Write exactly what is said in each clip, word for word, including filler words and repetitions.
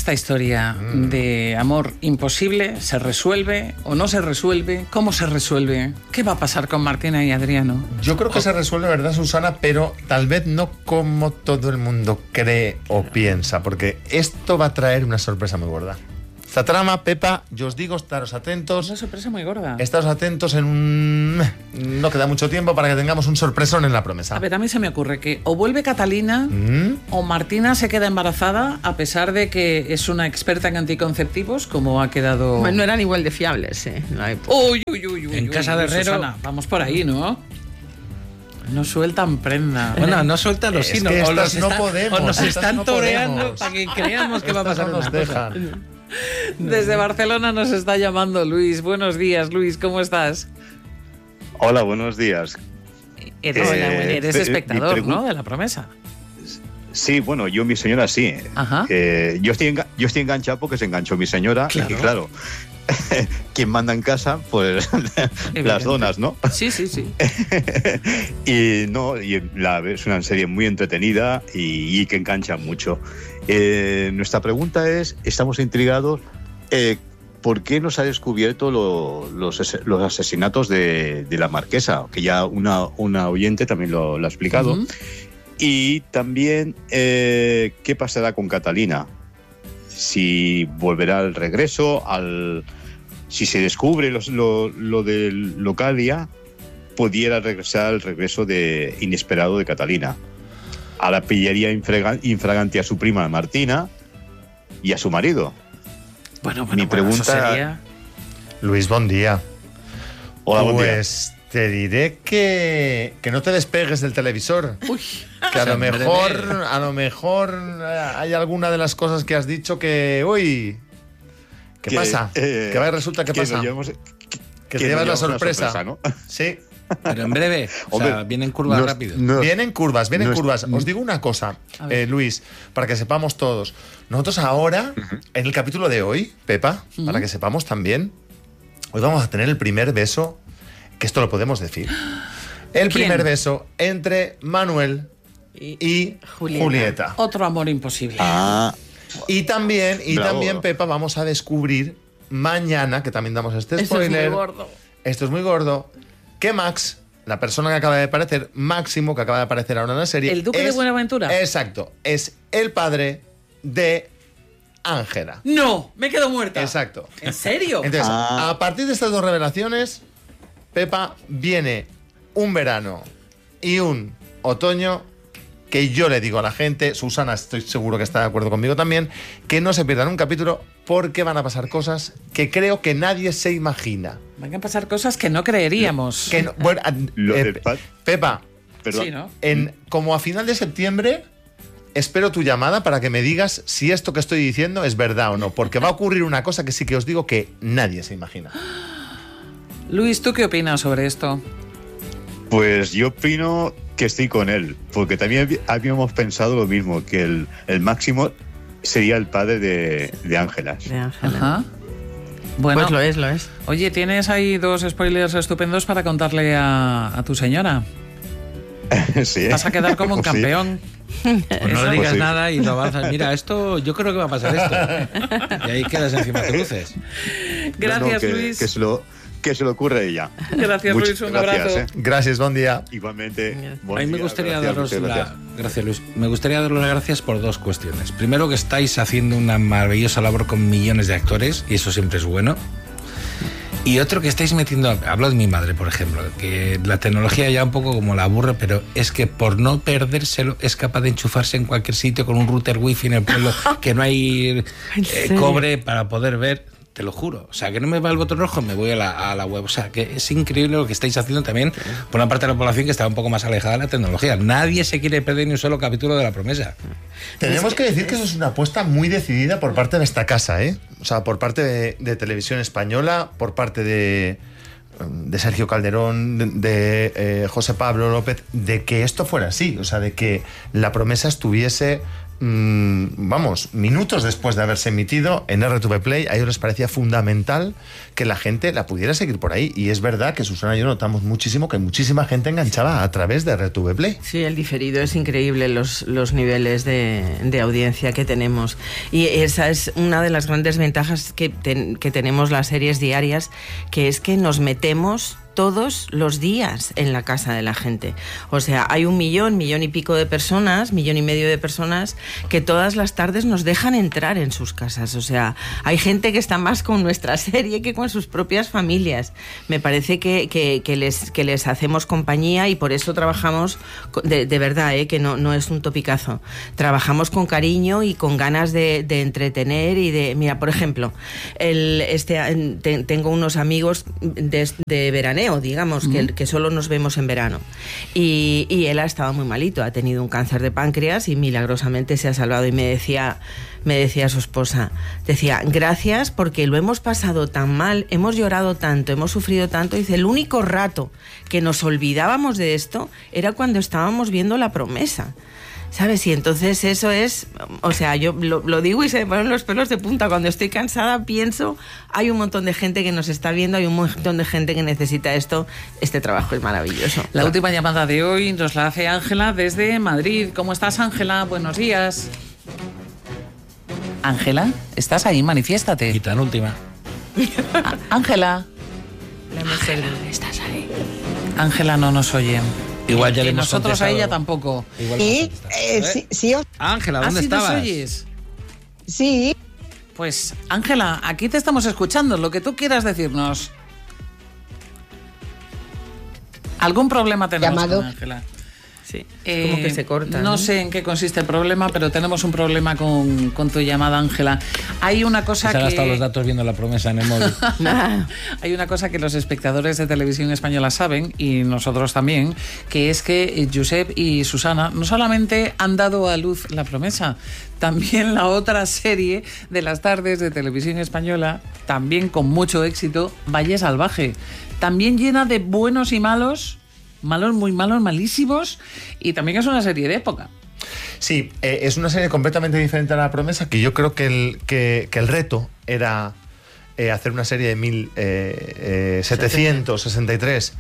esta historia mm. de amor imposible? ¿Se resuelve o no se resuelve? ¿Cómo se resuelve? ¿Qué va a pasar con Martina y Adriano? Yo creo que oh. se resuelve, ¿verdad, Susana? Pero tal vez no como todo el mundo cree o piensa, porque esto va a traer una sorpresa muy gorda. Esta trama, Pepa, yo os digo, estaros atentos. Una sorpresa muy gorda. Estaros atentos en un... No queda mucho tiempo para que tengamos un sorpresón en La Promesa. A ver, a mí se me ocurre que o vuelve Catalina ¿Mm? o Martina se queda embarazada a pesar de que es una experta en anticonceptivos, como ha quedado... Bueno, no eran igual de fiables, ¿eh? No hay... Uy, uy, uy, uy. En uy, casa uy, de Herrero... Susana, vamos por ahí, ¿no? No sueltan prenda. Bueno, no sueltan los hilos. Es que o los no está, podemos. O nos están no toreando podemos. para que creamos que estas va a pasar no nos una dejan. cosa. Desde Barcelona nos está llamando Luis. Buenos días, Luis, ¿cómo estás? Hola, buenos días. Eres, eh, eres pe- espectador, pregun- ¿no? De La Promesa. Sí, bueno, yo mi señora sí. Ajá. Eh, yo, estoy enga- yo estoy enganchado porque se enganchó mi señora. Claro. Y claro, quien manda en casa, pues las donas, ¿no? Sí, sí, sí. Y no, y la, es una serie muy entretenida y, y que engancha mucho. Eh, nuestra pregunta es, estamos intrigados, eh, ¿por qué no se ha descubierto lo- los, ase- los asesinatos de, de la marquesa? Que ya una, una oyente también lo, lo ha explicado. Uh-huh. Y también, eh, ¿qué pasará con Catalina? Si volverá al regreso, al, si se descubre los- lo, lo del Localia, pudiera regresar al regreso de, inesperado de Catalina. A la pillaría infraga- infragante a su prima Martina y a su marido. Bueno, bueno, Mi bueno, eso pregunta- sería... Luis, buen día. Hola, buen día. Pues te diré que, que no te despegues del televisor. Uy, Que a lo En breve. mejor, a lo mejor eh, hay alguna de las cosas que has dicho que, uy, ¿qué Que, pasa? eh, que va y resulta que, que pasa. nos llevamos- que que te llevas la nos llevamos una sorpresa. sorpresa, ¿no? Sí. Pero en breve, o sea, Hombre, vienen curvas no- rápido. no- Vienen curvas, vienen no es- curvas. Os digo una cosa, A ver. eh, Luis, para que sepamos todos. Nosotros ahora, en el capítulo de hoy, Pepa, Ujú. para que sepamos también, hoy vamos a tener el primer beso, que esto lo podemos decir. El ¿Quién? primer beso entre Manuel y Julieta. Julieta. otro amor imposible. Ah, Y también, y Bravo. también, Pepa, vamos a descubrir mañana, que también damos este Eso es spoiler. muy gordo. Esto es muy gordo. Que Max, la persona que acaba de aparecer, Máximo, que acaba de aparecer ahora en la serie. ¿El duque de es- Buenaventura? Exacto. Es el padre de Ángela. No, me quedo muerta. Exacto. ¿En serio? Entonces, Ah. a partir de estas dos revelaciones, Pepa, viene un verano y un otoño que yo le digo a la gente, Susana estoy seguro que está de acuerdo conmigo también, que no se pierdan un capítulo porque van a pasar cosas que creo que nadie se imagina. Van a pasar cosas que no creeríamos. Que no- bueno, a- Lo eh, del pa- Pepa, perdón. Sí, ¿no? en, como a final de septiembre, espero tu llamada para que me digas si esto que estoy diciendo es verdad o no, porque va a ocurrir una cosa que sí que os digo que nadie se imagina. Luis, ¿tú qué opinas sobre esto? Pues yo opino que estoy con él, porque también habi- habíamos pensado lo mismo, que el, el Máximo sería el padre de, de Ángelas. De Ángela. Ajá. Bueno, Pues lo es, lo es. oye, tienes ahí dos spoilers estupendos para contarle a, a tu señora. Sí. Vas a quedar como un Pues sí. campeón. Pues no Eso- le digas Pues sí. nada y lo avanzas. Mira, esto, yo creo que va a pasar esto. Y ahí quedas encima de luces. Gracias, No, no, que, Luis. Que se, lo, que se le ocurre a ella. Gracias, Muchas Luis. Un gracias, abrazo. ¿eh? Gracias, buen día. Igualmente. Gracias. buen A mí me día, gustaría gracias, daros muchas la... gracias. Gracias, Luis. Me gustaría daros las gracias por dos cuestiones. Primero, que estáis haciendo una maravillosa labor con millones de actores, y eso siempre es bueno. Y otro, que estáis metiendo... Hablo de mi madre, por ejemplo, que la tecnología ya un poco como la aburre, pero es que por no perdérselo es capaz de enchufarse en cualquier sitio con un router wifi en el pueblo que no hay ¿En eh, serio? cobre para poder ver. Te lo juro. O sea, que no me va el botón rojo, me voy a la, a la web. O sea, que es increíble lo que estáis haciendo también por una parte de la población que está un poco más alejada de la tecnología. Nadie se quiere perder ni un solo capítulo de La Promesa. Tenemos que decir que eso es una apuesta muy decidida por parte de esta casa, ¿eh? O sea, por parte de, de Televisión Española, por parte de, de Sergio Calderón, de, de, eh, José Pablo López, de que esto fuera así. O sea, de que La Promesa estuviese mmm, vamos, minutos después de haberse emitido en R T V Play. A ellos les parecía fundamental que la gente la pudiera seguir por ahí. Y es verdad que Susana y yo notamos muchísimo que muchísima gente enganchaba a través de R T V Play. Sí, el diferido es increíble, los, los niveles de, de audiencia que tenemos. Y esa es una de las grandes ventajas que, ten, que tenemos las series diarias, que es que nos metemos todos los días en la casa de la gente. O sea, hay un millón, millón y pico de personas, millón y medio de personas que todas las tardes nos dejan entrar en sus casas. O sea, hay gente que está más con nuestra serie que con sus propias familias. Me parece que, que, que, les, que les hacemos compañía y por eso trabajamos, de, de verdad, ¿eh? Que no, no es un topicazo. Trabajamos con cariño y con ganas de, de entretener y de... Mira, por ejemplo, el, este, te, tengo unos amigos de, de veraneo, digamos, uh-huh. que, que solo nos vemos en verano. Y, y él ha estado muy malito, ha tenido un cáncer de páncreas y milagrosamente se ha salvado. Y me decía, me decía su esposa, decía, gracias porque lo hemos pasado tan mal, hemos llorado tanto, hemos sufrido tanto. Dice, el único rato que nos olvidábamos de esto era cuando estábamos viendo La Promesa. ¿Sabes? Y entonces eso es, o sea, yo lo, lo digo y se me ponen los pelos de punta. Cuando estoy cansada pienso, hay un montón de gente que nos está viendo, hay un montón de gente que necesita esto. Este trabajo es maravilloso. La última llamada de hoy nos la hace Ángela desde Madrid. ¿Cómo estás, Ángela? Buenos días. Ángela, ¿estás ahí? Manifiéstate. Y tan última. Ángela. Ángela, ¿estás ahí? Ángela no nos oye. Igual ya y le hemos nosotros contestado. a ella tampoco. Igual sí, eh, sí, sí, os... Ángela, ¿dónde ¿Ah, sí estabas? nos oyes? Sí. Pues, Ángela, aquí te estamos escuchando, lo que tú quieras decirnos. ¿Algún problema tenemos Llamado. con Ángela? Sí, Eh, como que se corta. No, ¿no? sé en qué consiste el problema, pero tenemos un problema con, con tu llamada, Ángela. Hay una cosa Se ha que... gastado los datos viendo La Promesa en el móvil. Hay una cosa que los espectadores de televisión española saben, y nosotros también, que es que Josep y Susana no solamente han dado a luz La Promesa, también la otra serie de las tardes de televisión española, también con mucho éxito, Valle Salvaje. También llena de buenos y malos, malos, muy malos, malísimos, y también es una serie de época. Sí, eh, es una serie completamente diferente a La Promesa, que yo creo que el, que, que el reto era eh, hacer una serie de mil setecientos sesenta y tres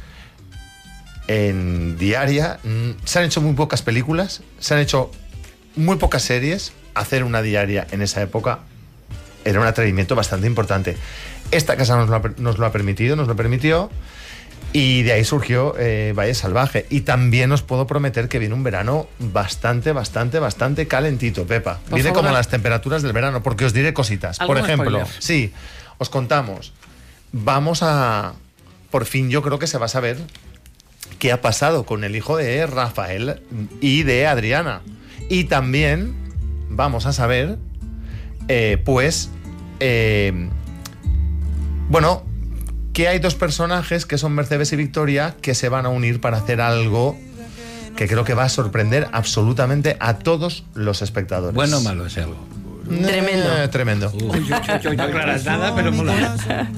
en diaria. Se han hecho muy pocas películas, se han hecho muy pocas series. Hacer una diaria en esa época era un atrevimiento bastante importante. Esta casa nos lo ha, nos lo ha permitido, nos lo permitió. Y de ahí surgió eh, Valle Salvaje. Y también os puedo prometer que viene un verano bastante, bastante, bastante calentito, Pepa. Por viene favor, como las temperaturas del verano, porque os diré cositas. Por ejemplo, spoiler? sí, os contamos. Vamos a... Por fin yo creo que se va a saber qué ha pasado con el hijo de Rafael y de Adriana. Y también vamos a saber, eh, pues... Eh, bueno... que hay dos personajes que son Mercedes y Victoria que se van a unir para hacer algo que creo que va a sorprender absolutamente a todos los espectadores. Bueno o malo ese algo. Tremendo. Eh, tremendo. Uh, no aclaras nada, pero mola.